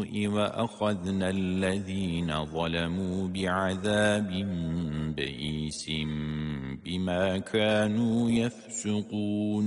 وأخذنا الذين ظلموا بعذاب بئيس بما كانوا يفسقون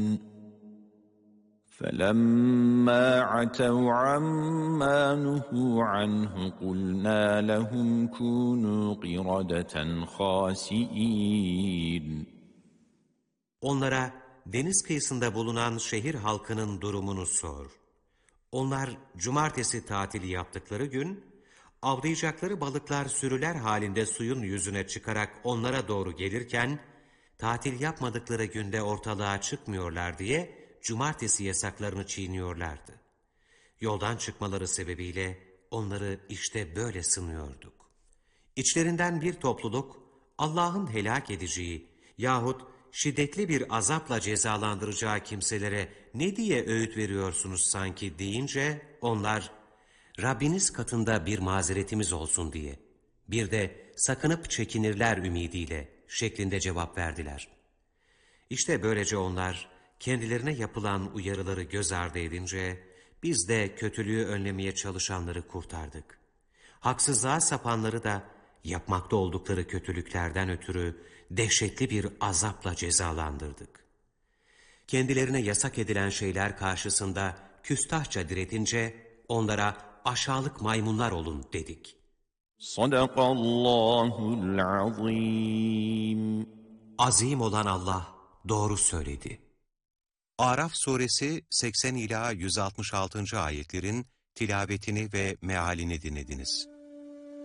فلما عتوا عما نهوا عنه قلنا لهم كونوا قردة خاسئين. Onlara deniz kıyısında bulunan şehir halkının durumunu sor. Onlar cumartesi tatili yaptıkları gün, avlayacakları balıklar sürüler halinde suyun yüzüne çıkarak onlara doğru gelirken, tatil yapmadıkları günde ortalığa çıkmıyorlar diye cumartesi yasaklarını çiğniyorlardı. Yoldan çıkmaları sebebiyle onları işte böyle sınıyorduk. İçlerinden bir topluluk, Allah'ın helak edeceği yahut şiddetli bir azapla cezalandıracağı kimselere ne diye öğüt veriyorsunuz sanki deyince, onlar, Rabbiniz katında bir mazeretimiz olsun diye, bir de sakınıp çekinirler ümidiyle şeklinde cevap verdiler. İşte böylece onlar, kendilerine yapılan uyarıları göz ardı edince, biz de kötülüğü önlemeye çalışanları kurtardık. Haksızlığa sapanları da, yapmakta oldukları kötülüklerden ötürü dehşetli bir azapla cezalandırdık. Kendilerine yasak edilen şeyler karşısında küstahça diretince onlara aşağılık maymunlar olun dedik. Sadakallahul azim. Azim olan Allah doğru söyledi. Araf suresi 80 ila 166. ayetlerin tilavetini ve mealini dinlediniz.